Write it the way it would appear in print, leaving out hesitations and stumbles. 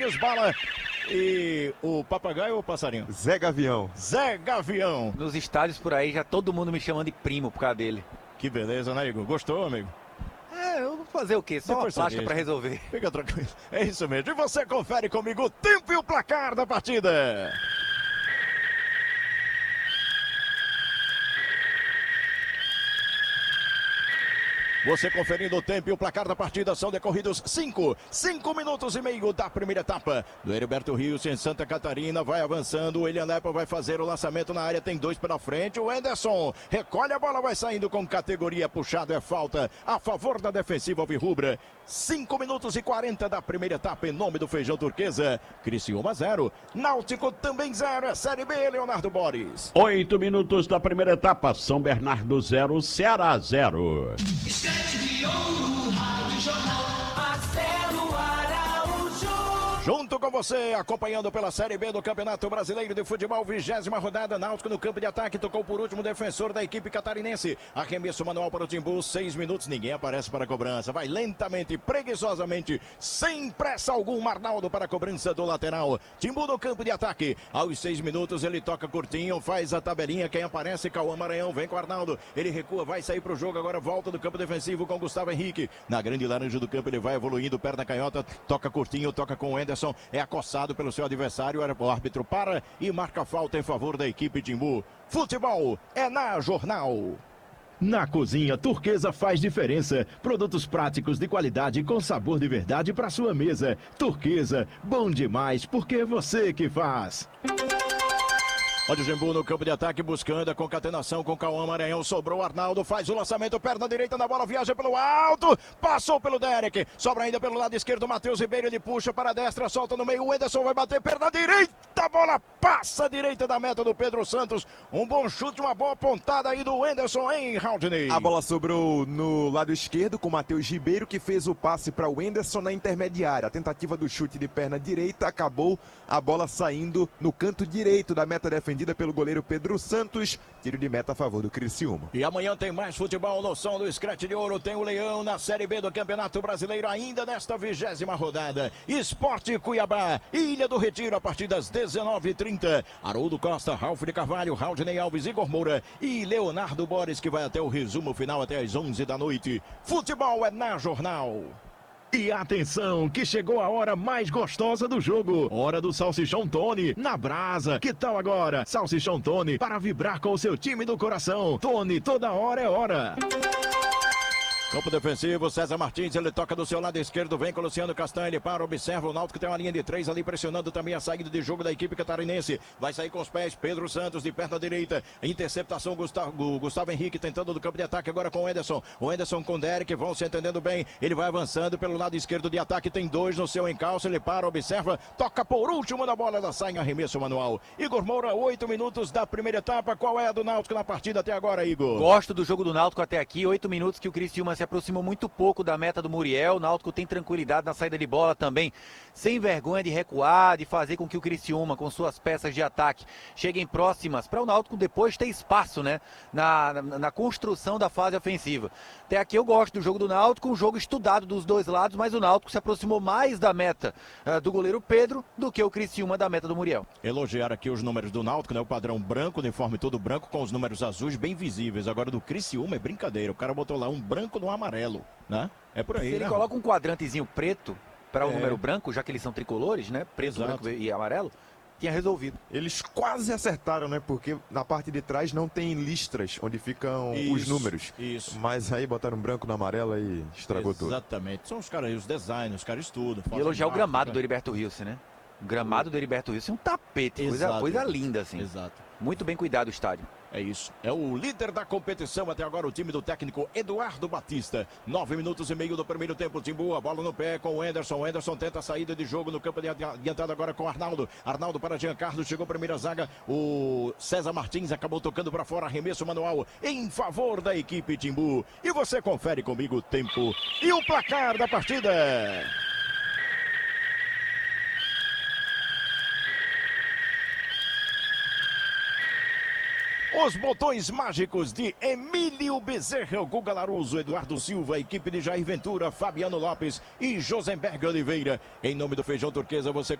Luiz Bala e o papagaio ou o passarinho? Zé Gavião. Zé Gavião. Nos estádios por aí já todo mundo me chamando de primo por causa dele. Que beleza, né, Igor? Gostou, amigo? Eu vou fazer o quê? Só uma plástica pra resolver. Fica tranquilo. É isso mesmo. E você confere comigo o tempo e o placar da partida. Você conferindo o tempo e o placar da partida, são decorridos 5 minutos e meio da primeira etapa. Do Heriberto Rios em Santa Catarina, vai avançando, o William Nepo vai fazer o lançamento na área, tem 2 pela frente, o Anderson recolhe a bola, vai saindo com categoria, puxado, é falta a favor da defensiva alvirrubra. 5 minutos e 40 da primeira etapa, em nome do Feijão Turquesa. Criciúma 0, Náutico também 0, é Série B, Leonardo Boris. 8 minutos da primeira etapa, São Bernardo 0, Ceará 0. Junto com você, acompanhando pela Série B do Campeonato Brasileiro de Futebol, 20ª rodada, Náutico no campo de ataque, tocou por último defensor da equipe catarinense. Arremesso manual para o Timbu, 6 minutos, ninguém aparece para a cobrança. Vai lentamente, preguiçosamente, sem pressa alguma, Arnaldo para a cobrança do lateral. Timbu no campo de ataque, aos 6 minutos ele toca curtinho, faz a tabelinha, quem aparece, Cauã Maranhão, vem com o Arnaldo. Ele recua, vai sair para o jogo, agora volta do campo defensivo com Gustavo Henrique. Na grande laranja do campo ele vai evoluindo, perna canhota, toca curtinho, toca com o Anderson, é acossado pelo seu adversário, o árbitro para e marca falta em favor da equipe Timbu. Futebol é na Jornal. Na Cozinha Turquesa faz diferença. Produtos práticos de qualidade com sabor de verdade para sua mesa. Turquesa, bom demais porque é você que faz. Olha o Timbu no campo de ataque, buscando a concatenação com Cauã Maranhão. Sobrou o Arnaldo, faz o lançamento, perna direita na bola, viaja pelo alto, passou pelo Derek, sobra ainda pelo lado esquerdo, Matheus Ribeiro, ele puxa para a destra, solta no meio, o Anderson vai bater, perna direita, a bola passa à direita da meta do Pedro Santos. Um bom chute, uma boa pontada aí do Anderson, hein, Haldney? A bola sobrou no lado esquerdo com o Matheus Ribeiro, que fez o passe para o Anderson na intermediária. A tentativa do chute de perna direita acabou a bola saindo no canto direito da meta defendida pelo goleiro Pedro Santos. Tiro de meta a favor do Criciúma. E amanhã tem mais futebol no som do Scratch de Ouro. Tem o Leão na Série B do Campeonato Brasileiro ainda nesta 20ª rodada. Esporte Cuiabá, Ilha do Retiro a partir das 19h30. Haroldo Costa, Ralf de Carvalho, Haldney Alves, Igor Moura e Leonardo Boris, que vai até o resumo final até às 11 da noite. Futebol é na Jornal. E atenção, que chegou a hora mais gostosa do jogo. Hora do Salsichão Tony, na brasa. Que tal agora? Salsichão Tony, para vibrar com o seu time do coração. Tony, toda hora é hora. Campo defensivo, César Martins, ele toca do seu lado esquerdo, vem com o Luciano Castanho, ele para, observa o Náutico, tem uma linha de 3 ali, pressionando também a saída de jogo da equipe catarinense. Vai sair com os pés, Pedro Santos de perna direita, interceptação, Gustavo Henrique tentando do campo de ataque agora com o Anderson. O Anderson com o Derek, vão se entendendo bem, ele vai avançando pelo lado esquerdo de ataque, tem 2 no seu encalço, ele para, observa, toca por último na bola, ela sai em arremesso manual. Igor Moura, 8 minutos da primeira etapa, qual é a do Náutico na partida até agora, Igor? Gosto do jogo do Náutico até aqui, 8 minutos que o Criciúma se aproximou muito pouco da meta do Muriel. O Náutico tem tranquilidade na saída de bola também, sem vergonha de recuar, de fazer com que o Criciúma, com suas peças de ataque, cheguem próximas para o Náutico depois ter espaço, né, na construção da fase ofensiva. Até aqui eu gosto do jogo do Náutico, um jogo estudado dos dois lados, mas o Náutico se aproximou mais da meta do goleiro Pedro do que o Criciúma da meta do Muriel. Elogiar aqui os números do Náutico, né, o padrão branco, uniforme todo branco, com os números azuis bem visíveis. Agora do Criciúma é brincadeira, o cara botou lá um branco no amarelo. Né? É por aí. Se ele né? coloca um quadrantezinho preto para o número branco, já que eles são tricolores, né? Preto, Exato. branco e amarelo, tinha resolvido. Eles quase acertaram, né? Porque na parte de trás não tem listras onde ficam os números. Isso. Mas aí botaram branco na amarela e estragou tudo. Exatamente. São os caras aí, os designers, os caras estudam. E elogiar o gramado do Heriberto Rios, né? O gramado do Heriberto Rios é um tapete, coisa linda, assim. Exato. Muito bem cuidado o estádio. É isso. É o líder da competição até agora, o time do técnico Eduardo Batista. 9 minutos e meio do primeiro tempo. Timbu, a bola no pé com o Anderson. O Anderson tenta a saída de jogo no campo de adiantado agora com o Arnaldo. Arnaldo para Giancarlo, chegou a primeira zaga. O César Martins acabou tocando para fora, arremesso manual em favor da equipe Timbu. E você confere comigo o tempo e o placar da partida. Os botões mágicos de Emílio Bezerra, Guga Laruso, Eduardo Silva, equipe de Jair Ventura, Fabiano Lopes e Josenberg Oliveira. Em nome do Feijão Turquesa, você